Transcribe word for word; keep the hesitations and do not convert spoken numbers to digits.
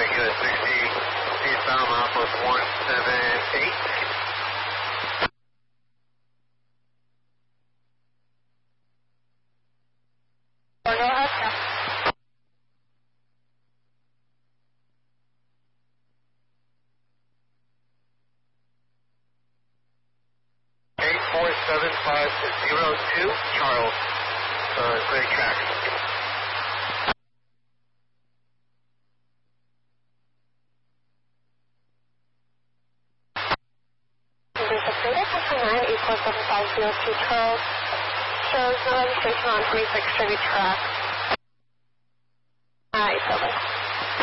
U S sixty, eastbound Southwest one seven eight. Go ahead, sir. eight four seven five zero two, Charles, uh, Gray Track. nine eight four seven five zero two Charles. Shows no registration on twenty-six Chevy Track.